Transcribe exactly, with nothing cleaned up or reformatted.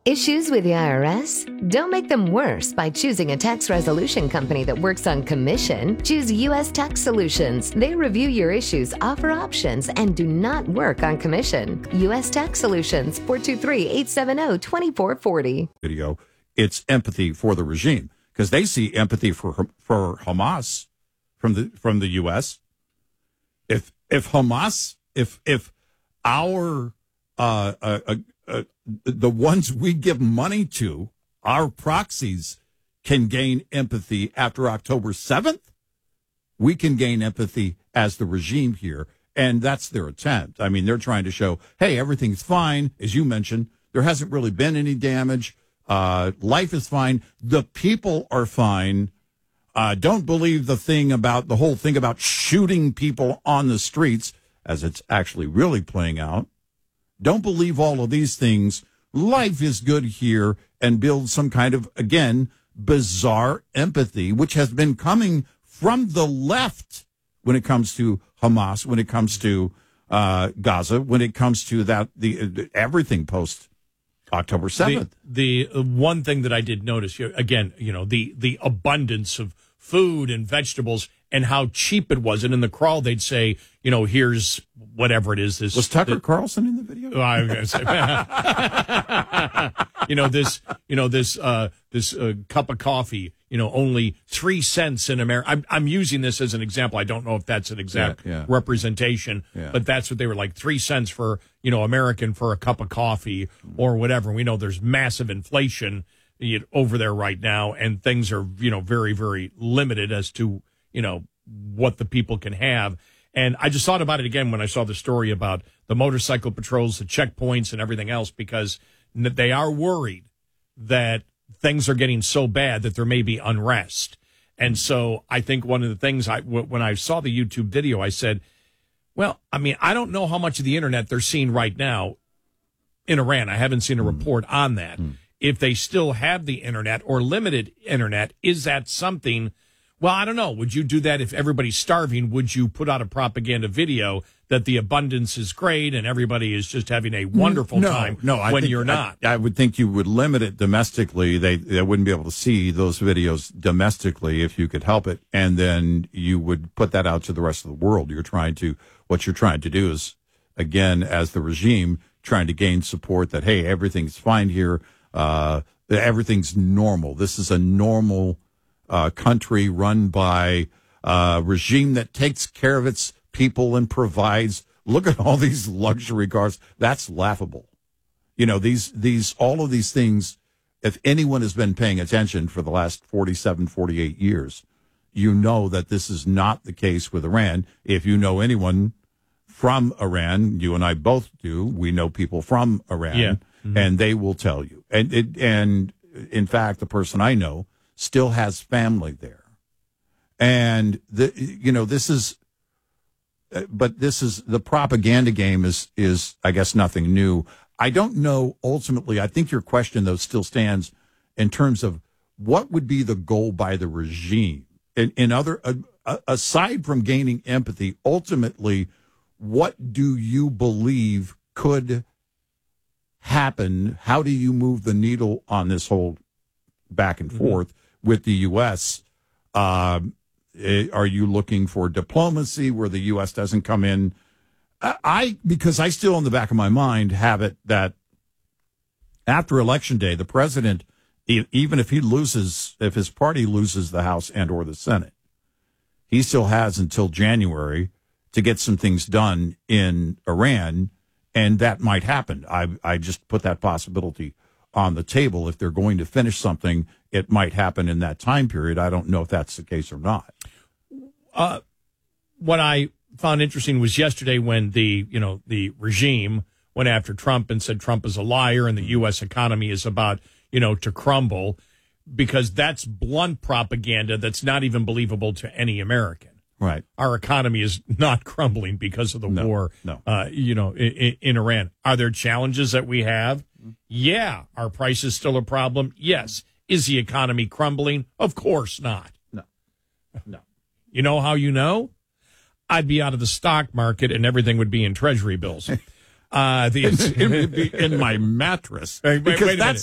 Issues with the I R S? Don't make them worse by choosing a tax resolution company that works on commission. Choose U S Tax Solutions. They review your issues, offer options, and do not work on commission. U S Tax Solutions, four two three, eight seven zero, two four four zero. Video, it's empathy for the regime because they see empathy for for Hamas from the from the U S. If if Hamas, if if our uh, uh, uh, uh, the ones we give money to, our proxies, can gain empathy after October seventh, we can gain empathy as the regime here. And that's their attempt. I mean, they're trying to show, hey, everything's fine. As you mentioned, there hasn't really been any damage. Uh, life is fine. The people are fine. Uh, don't believe the thing about the whole thing about shooting people on the streets as it's actually really playing out. Don't believe all of these things. Life is good here, and build some kind of, again, bizarre empathy, which has been coming from the left when it comes to Hamas, when it comes to uh, Gaza, when it comes to that the everything post October seventh. The, the one thing that I did notice, again, you know, the the abundance of food and vegetables and how cheap it was. And in the crawl, they'd say, you know, here's whatever it is. This was Tucker the, Carlson in the video. I was going to say, you know, this, you know, this, uh, this uh, cup of coffee, you know, only three cents in America. I'm, I'm using this as an example. I don't know if that's an exact yeah, yeah. representation, yeah. but that's what they were like, three cents for, you know, American for a cup of coffee or whatever. We know there's massive inflation over there right now, and things are, you know, very, very limited as to, you know, what the people can have. And I just thought about it again when I saw the story about the motorcycle patrols, the checkpoints, and everything else, because they are worried that things are getting so bad that there may be unrest. And so I think one of the things I, when I saw the YouTube video, I said, well, I mean, I don't know how much of the internet they're seeing right now in Iran. I haven't seen a report on that. Mm. If they still have the internet or limited internet, is that something? Well, I don't know. Would you do that if everybody's starving? Would you put out a propaganda video that the abundance is great and everybody is just having a wonderful no, time no, I when think, you're not? I, I would think you would limit it domestically. They, they wouldn't be able to see those videos domestically if you could help it. And then you would put that out to the rest of the world. You're trying to, what you're trying to do is, again, as the regime, trying to gain support that, hey, everything's fine here. Uh, everything's normal. This is a normal uh, country run by a regime that takes care of its people and provides. Look at all these luxury cars. That's laughable. You know, these, these, all of these things, if anyone has been paying attention for the last forty-seven, forty-eight years, you know that this is not the case with Iran. If you know anyone from Iran, you and I both do, we know people from Iran. Yeah. Mm-hmm. And they will tell you. And it, and in fact, the person I know still has family there. And the, you know, this is, but this is the propaganda game is, is, I guess, nothing new. I don't know. Ultimately, I think your question though still stands in terms of what would be the goal by the regime in, in other, uh, aside from gaining empathy, ultimately, what do you believe could happen? How do you move the needle on this whole back and forth mm-hmm. with the U S? Um, are you looking for diplomacy where the U S doesn't come in? I, because I still in the back of my mind have it that after Election Day, the president, even if he loses, if his party loses the House and or the Senate, he still has until January to get some things done in Iran. And that might happen. I I just put that possibility on the table. If they're going to finish something, it might happen in that time period. I don't know if that's the case or not. Uh, what I found interesting was yesterday when the you know the regime went after Trump and said Trump is a liar and the U S economy is about you know to crumble, because that's blunt propaganda that's not even believable to any American. Right. Our economy is not crumbling because of the no, war, no. Uh, you know, in, in Iran. Are there challenges that we have? Yeah. Are prices still a problem? Yes. Is the economy crumbling? Of course not. No. No. You know how you know? I'd be out of the stock market and everything would be in treasury bills. Uh, the it would be in my mattress. Wait, wait, because wait that's